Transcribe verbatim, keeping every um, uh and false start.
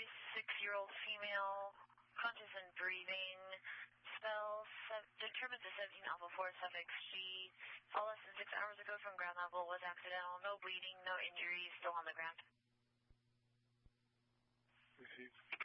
forty-six-year-old female, conscious and breathing, spell, determined to seventeen Alpha four suffix G, fall less than six hours ago from ground level, was accidental, no bleeding, no injuries, still on the ground. Received.